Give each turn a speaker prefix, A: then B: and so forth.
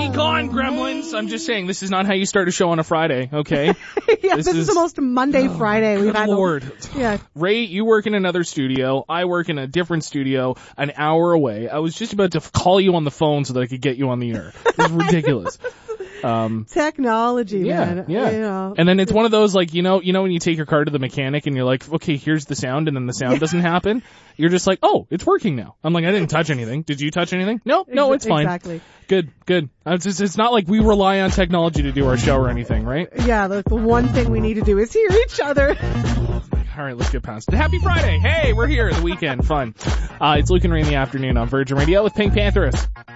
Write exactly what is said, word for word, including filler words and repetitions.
A: Be gone, gremlins. I'm just saying, this is not how you start a show on a Friday, okay?
B: yeah, this, this is, is the most Monday oh, Friday we've had.
A: Lord.
B: The, yeah.
A: Ray, you work in another studio. I work in a different studio an hour away. I was just about to call you on the phone so that I could get you on the air. It was ridiculous. Um,
B: Technology,
A: yeah,
B: man.
A: Yeah,
B: you know.
A: And then it's one of those, like, you know, you know when you take your car to the mechanic and you're like, okay, here's the sound, and then the sound doesn't happen? You're just like, oh, it's working now. I'm like, I didn't touch anything. Did you touch anything? No, no, it's fine.
B: Exactly.
A: Good, good. It's, just, it's not like we rely on technology to do our show or anything, right?
B: Yeah, the, the one thing we need to do is hear each other.
A: All right, let's get past it. Happy Friday. Hey, we're here. The weekend. Fun. Uh, it's Luke and Ray in the afternoon on Virgin Radio with Pink Panthers.